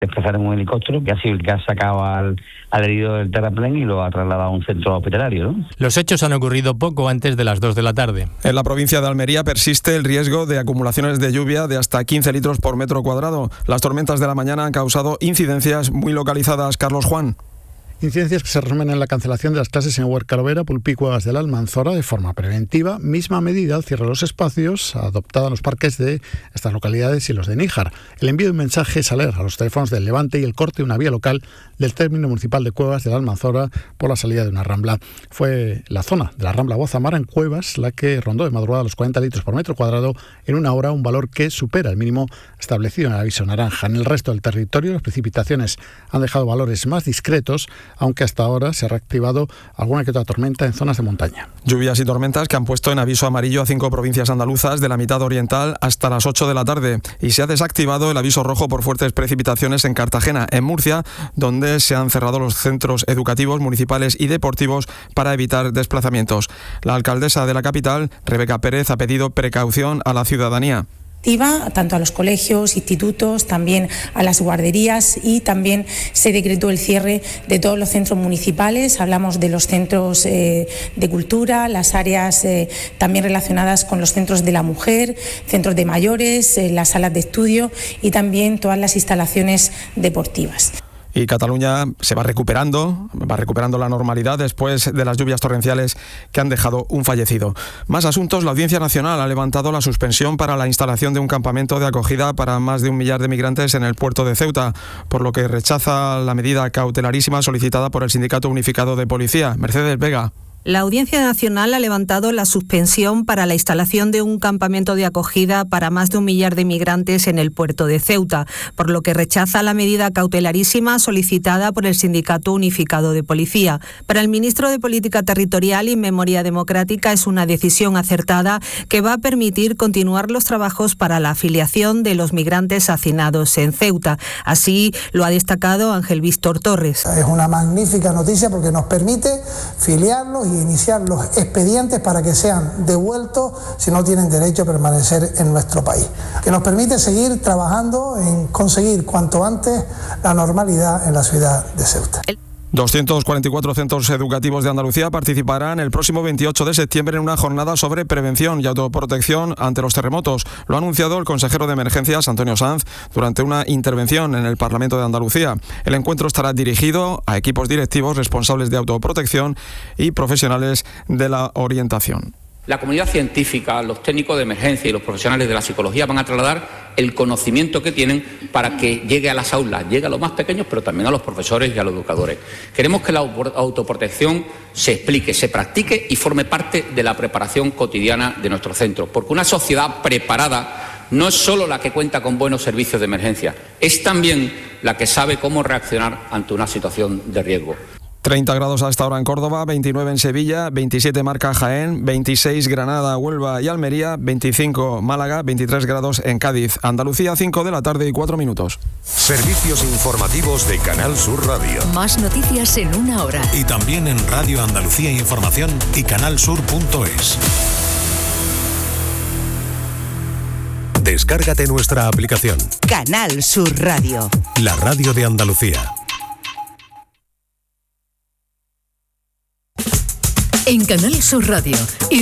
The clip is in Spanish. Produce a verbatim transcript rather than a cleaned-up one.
desplazar en un helicóptero, que ha sido el que ha sacado al, al herido del terraplén y lo ha trasladado a un centro hospitalario, ¿no? Los hechos han ocurrido poco antes de las dos de la tarde. En la provincia de Almería persiste el riesgo de acumulaciones de lluvia de hasta quince litros por metro cuadrado. Las tormentas de la mañana han causado incidencias muy localizadas. Carlos Juan. Incidencias que se resumen en la cancelación de las clases en Huercalovera, Pulpí y Cuevas de la Almanzora de forma preventiva. Misma medida al cierre de los espacios adoptada en los parques de estas localidades y los de Níjar. El envío de un mensaje es alerta a los teléfonos del Levante y el corte de una vía local del término municipal de Cuevas de la Almanzora por la salida de una rambla. Fue la zona de la rambla Guazamara en Cuevas la que rondó de madrugada los cuarenta litros por metro cuadrado en una hora, un valor que supera el mínimo establecido en el aviso naranja. En el resto del territorio las precipitaciones han dejado valores más discretos, aunque hasta ahora se ha reactivado alguna que otra tormenta en zonas de montaña. Lluvias y tormentas que han puesto en aviso amarillo a cinco provincias andaluzas de la mitad oriental hasta las ocho de la tarde, y se ha desactivado el aviso rojo por fuertes precipitaciones en Cartagena, en Murcia, donde se han cerrado los centros educativos, municipales y deportivos para evitar desplazamientos. La alcaldesa de la capital, Rebeca Pérez, ha pedido precaución a la ciudadanía. Tanto a los colegios, institutos, también a las guarderías, y también se decretó el cierre de todos los centros municipales. Hablamos de los centros eh, de cultura, las áreas eh, también relacionadas con los centros de la mujer, centros de mayores, eh, las salas de estudio y también todas las instalaciones deportivas. Y Cataluña se va recuperando, va recuperando la normalidad después de las lluvias torrenciales que han dejado un fallecido. Más asuntos. La Audiencia Nacional ha levantado la suspensión para la instalación de un campamento de acogida para más de un millar de migrantes en el puerto de Ceuta, por lo que rechaza la medida cautelarísima solicitada por el Sindicato Unificado de Policía. Mercedes Vega. La Audiencia Nacional ha levantado la suspensión para la instalación de un campamento de acogida para más de un millar de migrantes en el puerto de Ceuta, por lo que rechaza la medida cautelarísima solicitada por el Sindicato Unificado de Policía. Para el ministro de Política Territorial y Memoria Democrática es una decisión acertada que va a permitir continuar los trabajos para la afiliación de los migrantes hacinados en Ceuta. Así lo ha destacado Ángel Víctor Torres. Es una magnífica noticia porque nos permite filiarlos y iniciar los expedientes para que sean devueltos si no tienen derecho a permanecer en nuestro país, que nos permite seguir trabajando en conseguir cuanto antes la normalidad en la ciudad de Ceuta. doscientos cuarenta y cuatro centros educativos de Andalucía participarán el próximo veintiocho de septiembre en una jornada sobre prevención y autoprotección ante los terremotos. Lo ha anunciado el consejero de Emergencias, Antonio Sanz, durante una intervención en el Parlamento de Andalucía. El encuentro estará dirigido a equipos directivos responsables de autoprotección y profesionales de la orientación. La comunidad científica, los técnicos de emergencia y los profesionales de la psicología van a trasladar el conocimiento que tienen para que llegue a las aulas, llegue a los más pequeños, pero también a los profesores y a los educadores. Queremos que la autoprotección se explique, se practique y forme parte de la preparación cotidiana de nuestro centro, porque una sociedad preparada no es solo la que cuenta con buenos servicios de emergencia, es también la que sabe cómo reaccionar ante una situación de riesgo. treinta grados a esta hora en Córdoba, veintinueve en Sevilla, veintisiete marca Jaén, veintiséis Granada, Huelva y Almería, veinticinco Málaga, veintitrés grados en Cádiz. Andalucía, cinco de la tarde y cuatro minutos. Servicios informativos de Canal Sur Radio. Más noticias en una hora. Y también en Radio Andalucía Información y canalsur punto es. Descárgate nuestra aplicación. Canal Sur Radio. La radio de Andalucía. En Canal Sur Radio y